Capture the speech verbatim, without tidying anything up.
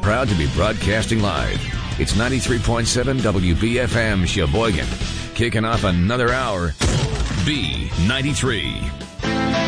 proud to be broadcasting live. It's ninety-three point seven W B F M Sheboygan. Kicking off another hour. B ninety-three.